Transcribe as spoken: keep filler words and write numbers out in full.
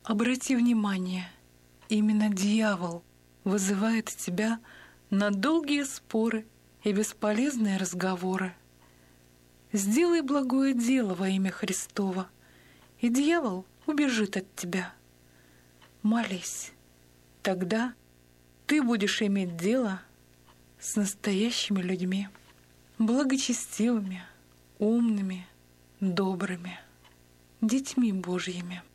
Обрати внимание, именно дьявол вызывает тебя на долгие споры и бесполезные разговоры. Сделай благое дело во имя Христова, и дьявол убежит от тебя. Молись, тогда ты будешь иметь дело с настоящими людьми, благочестивыми, умными, добрыми, детьми Божьими.